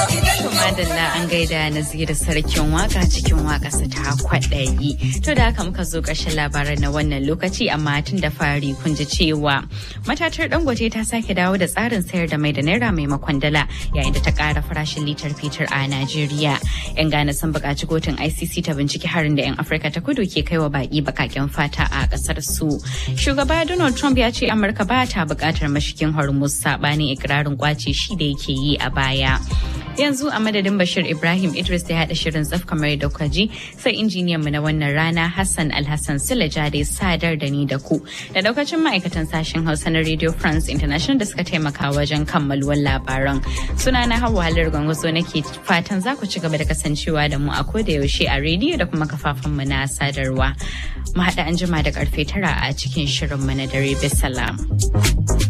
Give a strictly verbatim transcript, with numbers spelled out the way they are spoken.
Madalla an gaida Naziru sarkin waka cikin wakarsa ta kwaɗayi. To da haka muka zo ƙarshen labaran na wannan lokaci, amma tun da fari kun ji cewa matatar Dangote ta sake dawo da tsarin sayar da mai da naira maimakon dala yayin da ta ƙara farashin litar fetur a Najeriya. 'Yan Ghana sun buƙaci kotun I C C ta binciki harin da 'yan Afirka ta kudu ke kaiwa baƙi baƙaƙen fata a ƙasar su. Shugaba Donald Trump ya ce Amurka ba ta buƙatar mashigin Hormuz saɓanin ikirarin kwace shi da yake yi a baya. Yanzu a madadin Bashir Ibrahim Idris da ya haɗa shirin tsaf kamar da kwaji, sai injiniyanmu na wannan rana Hassan Alhassan Silaja da ya sadar da ni da ku da daukacin ma'aikatan sashen Hausa na Radio France International da suka taimaka wajen kammaluwar labaran. Sunana Hauwa Halar Gwangwazo nake fatan za ku ci gaba da kasancewa da mu a koda yaushe a rediyo da kuma kafafunmu na sadarwa. Mu haɗa anjima da karfe tara a cikin shirinmu na dare. Bisalam.